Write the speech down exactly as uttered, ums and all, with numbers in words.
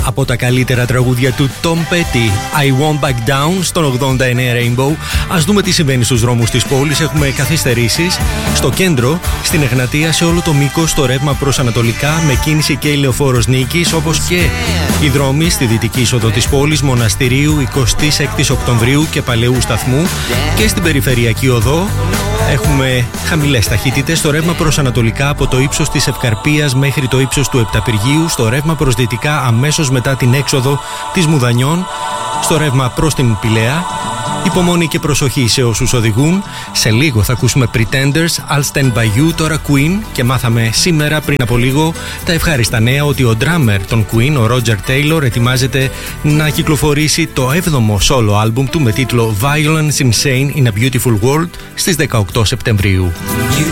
από τα καλύτερα τραγούδια του Tom Petty, I Won't Back Down, στον ογδόντα εννέα Rainbow. Ας δούμε τι συμβαίνει στους δρόμους της πόλης. Έχουμε καθυστερήσεις στο κέντρο, στην Εγνατία, σε όλο το μήκος το ρεύμα προς ανατολικά, με κίνηση και ηλεοφόρος Νίκης, όπως και οι δρόμοι στη δυτική είσοδο της πόλης, Μοναστηρίου, εικοστή έκτη Οκτωβρίου και Παλαιού Σταθμού, και στην περιφερειακή οδό έχουμε χαμηλές ταχύτητες στο ρεύμα προς ανατολικά από το ύψος της Ευκαρπίας μέχρι το ύψος του Επταπυργίου, στο ρεύμα προς δυτικά αμέσως μετά την έξοδο της Μουδανιών, στο ρεύμα προς την Πηλαία. Υπομονή και προσοχή σε όσους οδηγούν. Σε λίγο θα ακούσουμε Pretenders, I'll Stand By You, τώρα Queen, και μάθαμε σήμερα πριν από λίγο τα ευχάριστα νέα ότι ο drummer των Queen, ο Roger Taylor, ετοιμάζεται να κυκλοφορήσει το έβδομο solo album του με τίτλο Violence Insane in a Beautiful World στις δεκαοκτώ Σεπτεμβρίου.